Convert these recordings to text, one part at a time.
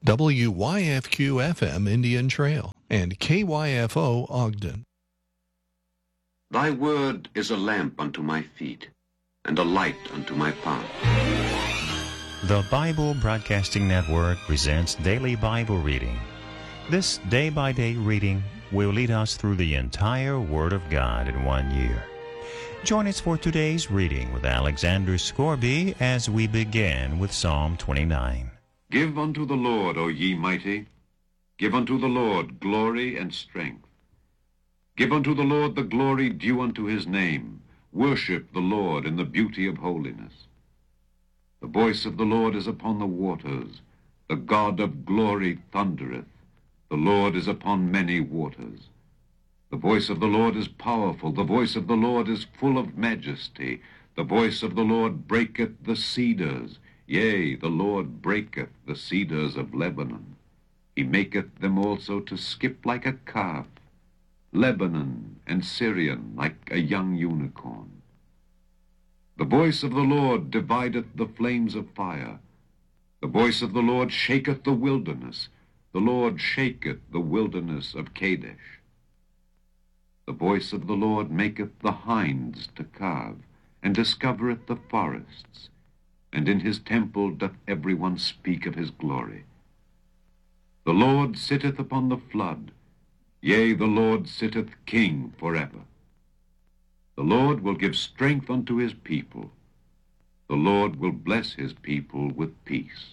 WYFQ-FM Indian Trail, and KYFO Ogden. Thy word is a lamp unto my feet, and a light unto my path. The Bible Broadcasting Network presents Daily Bible Reading. This day-by-day reading will lead us through the entire Word of God in 1 year. Join us for today's reading with Alexander Scorby as we begin with Psalm 29. Give unto the Lord, O ye mighty, give unto the Lord glory and strength. Give unto the Lord the glory due unto his name. Worship the Lord in the beauty of holiness. The voice of the Lord is upon the waters. The God of glory thundereth. The Lord is upon many waters. The voice of the Lord is powerful. The voice of the Lord is full of majesty. The voice of the Lord breaketh the cedars. Yea, the Lord breaketh the cedars of Lebanon. He maketh them also to skip like a calf, Lebanon and Syrian like a young unicorn. The voice of the Lord divideth the flames of fire. The voice of the Lord shaketh the wilderness. The Lord shaketh the wilderness of Kadesh. The voice of the Lord maketh the hinds to calve, and discovereth the forests. And in his temple doth every one speak of his glory. The Lord sitteth upon the flood. Yea, the Lord sitteth king forever. The Lord will give strength unto his people. The Lord will bless his people with peace.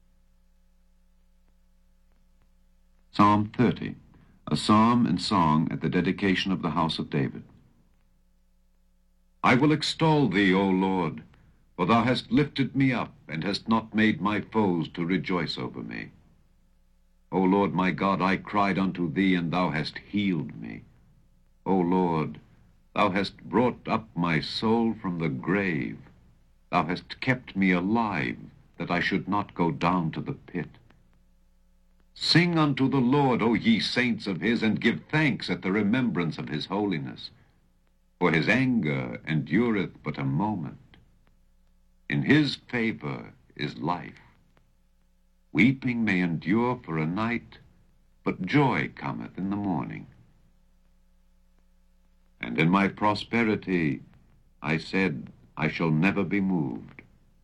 Psalm 30, a psalm and song at the dedication of the house of David. I will extol thee, O Lord, for thou hast lifted me up, and hast not made my foes to rejoice over me. O Lord my God, I cried unto thee, and thou hast healed me. O Lord, thou hast brought up my soul from the grave. Thou hast kept me alive, that I should not go down to the pit. Sing unto the Lord, O ye saints of his, and give thanks at the remembrance of his holiness. For his anger endureth but a moment. In his favor is life. Weeping may endure for a night, but joy cometh in the morning. And in my prosperity I said, I shall never be moved.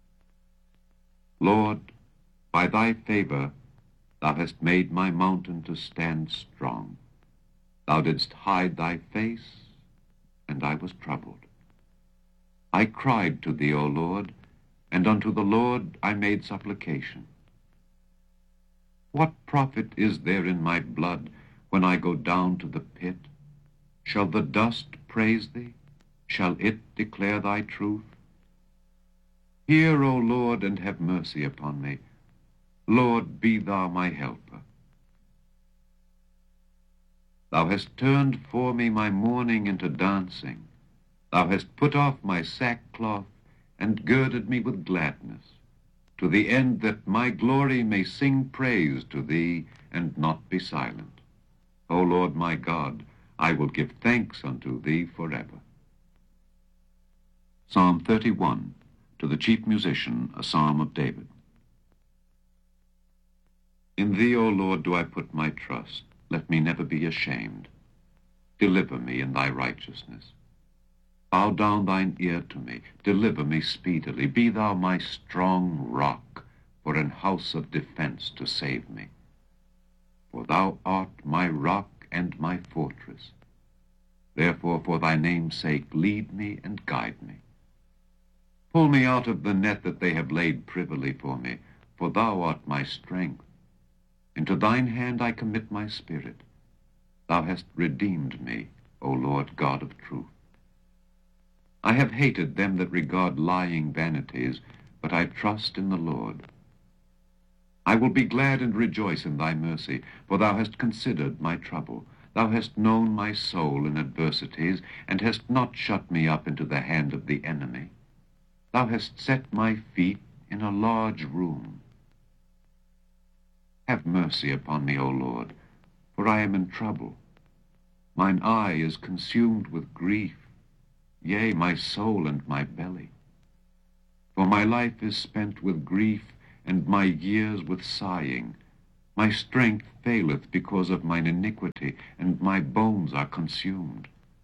Lord, by thy favor thou hast made my mountain to stand strong. Thou didst hide thy face, and I was troubled. I cried to thee, O Lord, and unto the Lord I made supplication. What profit is there in my blood when I go down to the pit? Shall the dust praise thee? Shall it declare thy truth? Hear, O Lord, and have mercy upon me. Lord, be thou my helper. Thou hast turned for me my mourning into dancing. Thou hast put off my sackcloth and girded me with gladness, to the end that my glory may sing praise to thee and not be silent. O Lord my God, I will give thanks unto thee forever. Psalm 31, to the chief musician, a psalm of David. In thee, O Lord, do I put my trust. Let me never be ashamed. Deliver me in thy righteousness. Bow down thine ear to me. Deliver me speedily. Be thou my strong rock, for an house of defense to save me. For thou art my rock and my fortress. Therefore, for thy name's sake, lead me and guide me. Pull me out of the net that they have laid privily for me, for thou art my strength. Into thine hand I commit my spirit. Thou hast redeemed me, O Lord God of truth. I have hated them that regard lying vanities, but I trust in the Lord. I will be glad and rejoice in thy mercy, for thou hast considered my trouble. Thou hast known my soul in adversities, and hast not shut me up into the hand of the enemy. Thou hast set my feet in a large room. Have mercy upon me, O Lord, for I am in trouble. Mine eye is consumed with grief, yea, my soul and my belly. For my life is spent with grief, and my years with sighing, My strength faileth because of mine iniquity, and my bones are consumed.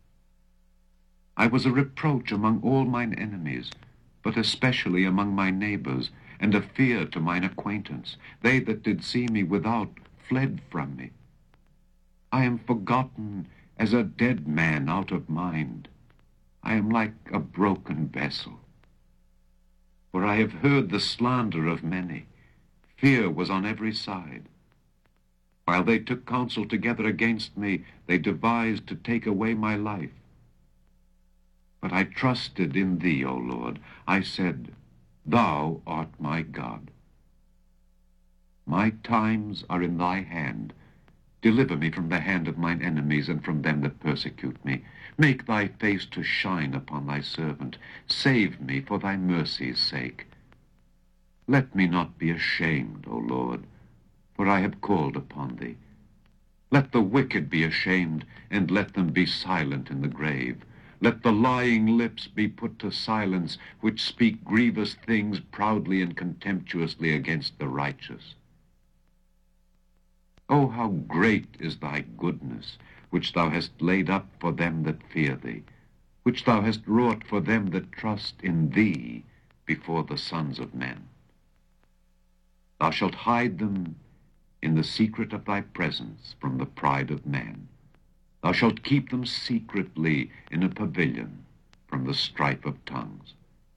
I was a reproach among all mine enemies, but especially among my neighbors, and a fear to mine acquaintance. They that did see me without fled from me. I am forgotten as a dead man out of mind. I am like a broken vessel. For I have heard the slander of many. Fear was on every side. While they took counsel together against me, they devised to take away my life. But I trusted in thee, O Lord. I said, Thou art my God. My times are in thy hand. Deliver me from the hand of mine enemies and from them that persecute me. Make thy face to shine upon thy servant. Save me for thy mercy's sake. Let me not be ashamed, O Lord, for I have called upon thee. Let the wicked be ashamed, and let them be silent in the grave. Let the lying lips be put to silence, which speak grievous things proudly and contemptuously against the righteous. O how great is thy goodness, which thou hast laid up for them that fear thee, which thou hast wrought for them that trust in thee before the sons of men. Thou shalt hide them in the secret of thy presence from the pride of man. Thou shalt keep them secretly in a pavilion from the strife of tongues.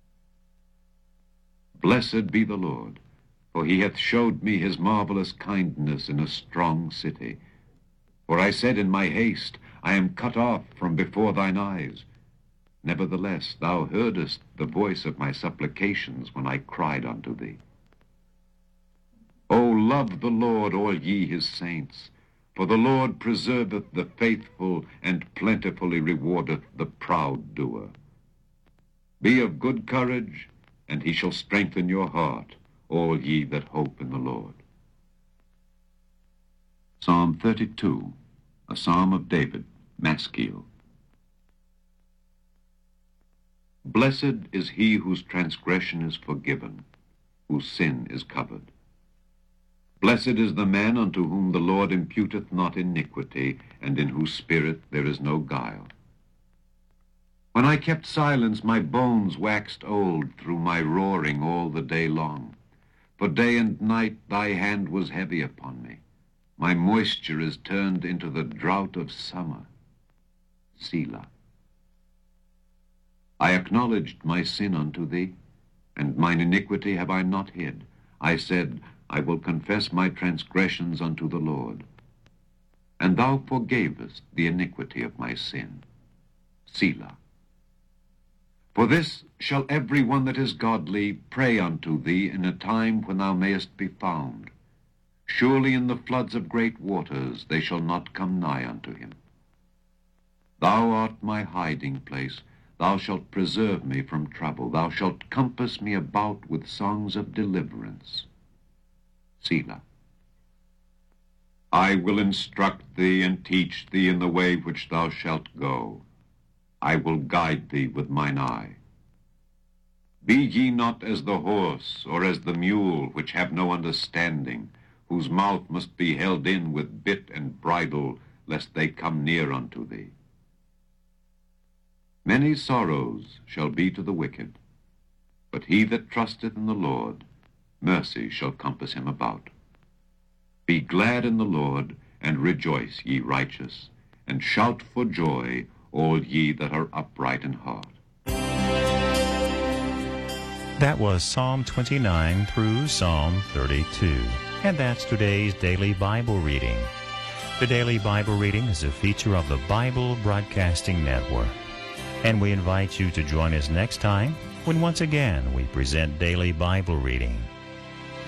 Blessed be the Lord, for he hath showed me his marvelous kindness in a strong city. For I said in my haste, I am cut off from before thine eyes. Nevertheless, thou heardest the voice of my supplications when I cried unto thee. O love the Lord, all ye his saints, for the Lord preserveth the faithful, and plentifully rewardeth the proud doer. Be of good courage, and he shall strengthen your heart, all ye that hope in the Lord. Psalm 32, a psalm of David, Maskil. Blessed is he whose transgression is forgiven, whose sin is covered. Blessed is the man unto whom the Lord imputeth not iniquity, and in whose spirit there is no guile. When I kept silence, my bones waxed old through my roaring all the day long. For day and night thy hand was heavy upon me. My moisture is turned into the drought of summer. Selah. I acknowledged my sin unto thee, and mine iniquity have I not hid. I said, I will confess my transgressions unto the Lord. And thou forgavest the iniquity of my sin. Selah. For this shall every one that is godly pray unto thee in a time when thou mayest be found. Surely in the floods of great waters they shall not come nigh unto him. Thou art my hiding place. Thou shalt preserve me from trouble. Thou shalt compass me about with songs of deliverance. Selah. I will instruct thee and teach thee in the way which thou shalt go. I will guide thee with mine eye. Be ye not as the horse, or as the mule, which have no understanding, whose mouth must be held in with bit and bridle, lest they come near unto thee. Many sorrows shall be to the wicked, but he that trusteth in the Lord, mercy shall compass him about. Be glad in the Lord, and rejoice, ye righteous, and shout for joy, all ye that are upright in heart. That was Psalm 29 through Psalm 32. And that's today's Daily Bible Reading. The Daily Bible Reading is a feature of the Bible Broadcasting Network. And we invite you to join us next time when once again we present Daily Bible Reading.